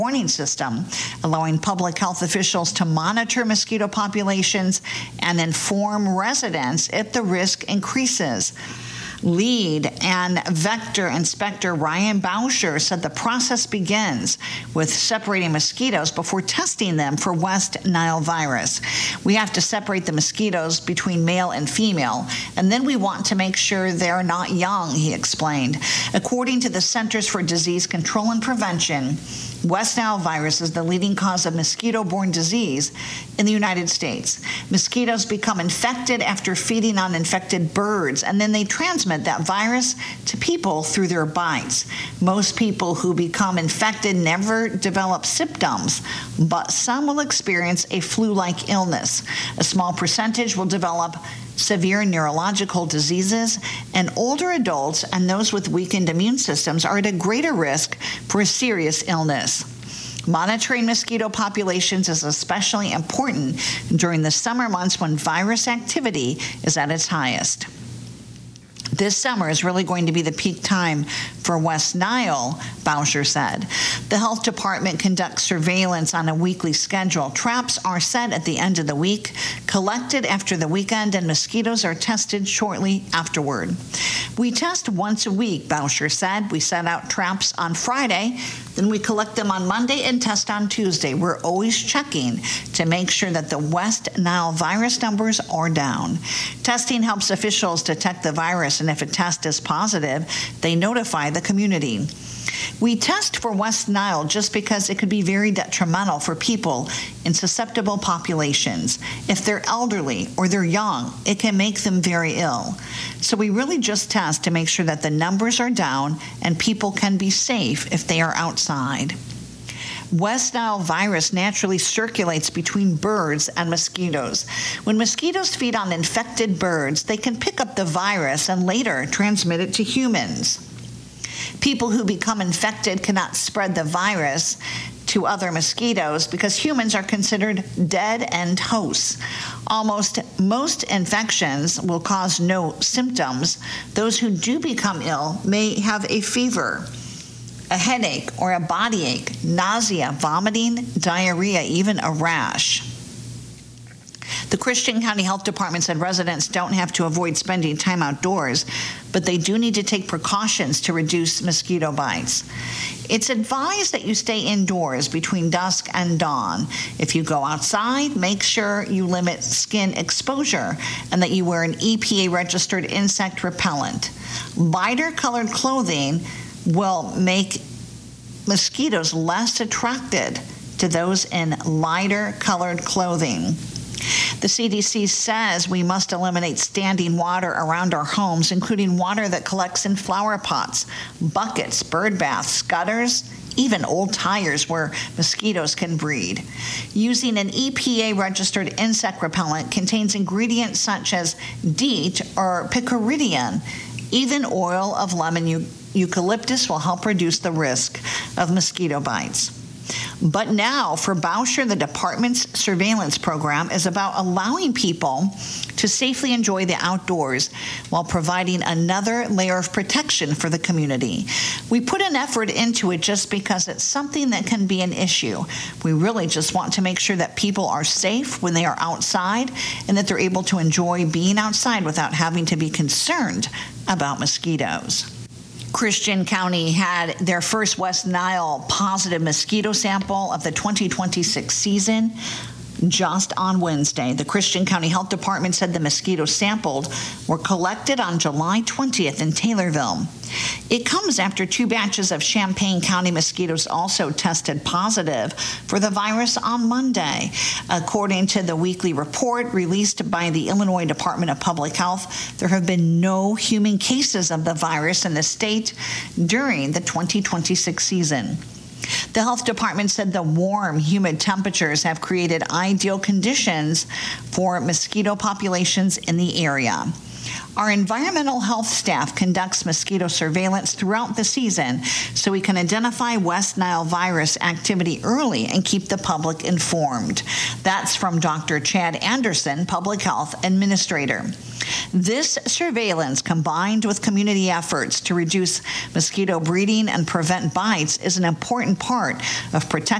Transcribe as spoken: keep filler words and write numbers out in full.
warning system, allowing public health officials to monitor mosquito populations and inform residents if the risk increases. Lead and vector inspector Ryan Bauscher said the process begins with separating mosquitoes before testing them for West Nile virus. We have to separate the mosquitoes between male and female, and then we want to make sure they're not young, he explained. According to the Centers for Disease Control and Prevention, West Nile virus is the leading cause of mosquito-borne disease in the United States. Mosquitoes become infected after feeding on infected birds, and then they transmit that virus to people through their bites. Most people who become infected never develop symptoms, but some will experience a flu-like illness. A small percentage will develop severe neurological diseases, and older adults and those with weakened immune systems are at a greater risk for a serious illness. Monitoring mosquito populations is especially important during the summer months when virus activity is at its highest. This summer is really going to be the peak time for West Nile, Bauscher said. The health department conducts surveillance on a weekly schedule. Traps are set at the end of the week, collected after the weekend, and mosquitoes are tested shortly afterward. We test once a week, Bauscher said. We set out traps on Friday, then we collect them on Monday and test on Tuesday. We're always checking to make sure that the West Nile virus numbers are down. Testing helps officials detect the virus, and if a test is positive, they notify the community. We test for West Nile just because it could be very detrimental for people in susceptible populations. If they're elderly or they're young, it can make them very ill. So we really just test to make sure that the numbers are down and people can be safe if they are outside. West Nile virus naturally circulates between birds and mosquitoes. When mosquitoes feed on infected birds, they can pick up the virus and later transmit it to humans. People who become infected cannot spread the virus to other mosquitoes because humans are considered dead-end hosts. Almost most infections will cause no symptoms. Those who do become ill may have a fever, a headache, or a body ache, nausea, vomiting, diarrhea, even a rash. The Christian County Health Department said residents don't have to avoid spending time outdoors, but they do need to take precautions to reduce mosquito bites. It's advised that you stay indoors between dusk and dawn. If you go outside, make sure you limit skin exposure and that you wear an E P A-registered insect repellent. Lighter colored clothing will make mosquitoes less attracted to those in lighter colored clothing. The C D C says we must eliminate standing water around our homes, including water that collects in flower pots, buckets, bird baths, gutters, even old tires where mosquitoes can breed. Using an E P A-registered insect repellent contains ingredients such as DEET or picaridin. Even oil of lemon eu- eucalyptus will help reduce the risk of mosquito bites. But now, for Bauscher, the department's surveillance program is about allowing people to safely enjoy the outdoors while providing another layer of protection for the community. We put an effort into it just because it's something that can be an issue. We really just want to make sure that people are safe when they are outside and that they're able to enjoy being outside without having to be concerned about mosquitoes. Christian County had their first West Nile positive mosquito sample of the twenty twenty-six season just on Wednesday. The Christian County Health Department said the mosquitoes sampled were collected on July twentieth in Taylorville. It comes after two batches of Champaign County mosquitoes also tested positive for the virus on Monday. According to the weekly report released by the Illinois Department of Public Health, there have been no human cases of the virus in the state during the twenty twenty-six season. The health department said the warm, humid temperatures have created ideal conditions for mosquito populations in the area. Our environmental health staff conducts mosquito surveillance throughout the season so we can identify West Nile virus activity early and keep the public informed. That's from Doctor Chad Anderson, Public Health Administrator. This surveillance, combined with community efforts to reduce mosquito breeding and prevent bites, is an important part of protecting